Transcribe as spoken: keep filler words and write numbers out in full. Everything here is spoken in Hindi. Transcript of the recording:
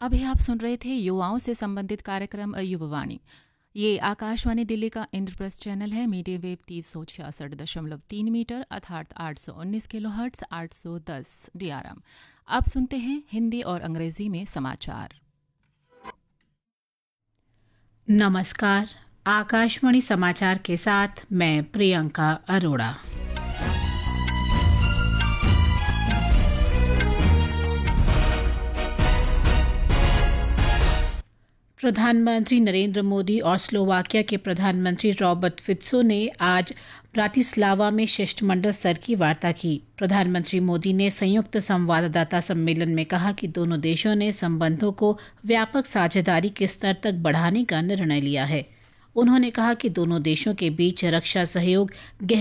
अभी आप सुन रहे थे युवाओं से संबंधित कार्यक्रम युववाणी। ये आकाशवाणी दिल्ली का इंद्रप्रस्थ चैनल है। मीडियम वेव तीन सौ छियासठ दशमलव तीन मीटर अर्थात आठ सौ उन्नीस किलो हर्ट्स आठ सौ दस डी आर एम। अब सुनते हैं हिंदी और अंग्रेजी में समाचार। नमस्कार, आकाशवाणी समाचार के साथ मैं प्रियंका अरोड़ा। प्रधानमंत्री नरेंद्र मोदी और स्लोवाकिया के प्रधानमंत्री रॉबर्ट फित्सो ने आज ब्रातिस्लावा में शिष्टमंडल स्तर की वार्ता की। प्रधानमंत्री मोदी ने संयुक्त संवाददाता सम्मेलन में कहा कि दोनों देशों ने संबंधों को व्यापक साझेदारी के स्तर तक बढ़ाने का निर्णय लिया है। उन्होंने कहा कि दोनों देशों के बीच रक्षा सहयोग